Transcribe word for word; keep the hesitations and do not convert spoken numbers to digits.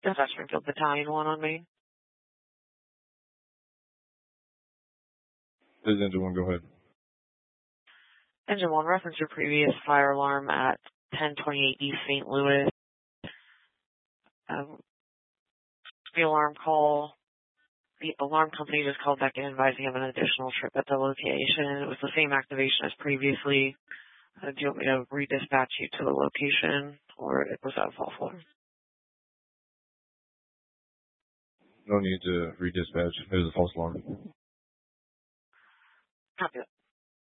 Dispatch Springfield Battalion one on Main. This is Engine one, go ahead. Engine one, reference your previous fire alarm at ten twenty-eight East Saint Louis. Um, the alarm call, the alarm company just called back in advising of an additional trip at the location. It was the same activation as previously. Uh, do you want me to redispatch you to the location, or was that a false alarm? No need to redispatch. It was a false alarm. Copy that.